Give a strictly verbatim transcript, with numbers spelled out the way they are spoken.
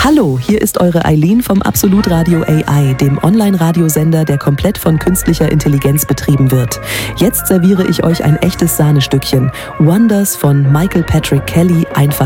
Hallo, hier ist eure Eileen vom Absolut Radio A I, dem Online-Radiosender, der komplett von künstlicher Intelligenz betrieben wird. Jetzt serviere ich euch ein echtes Sahnestückchen. Wonders von Michael Patrick Kelly, einfach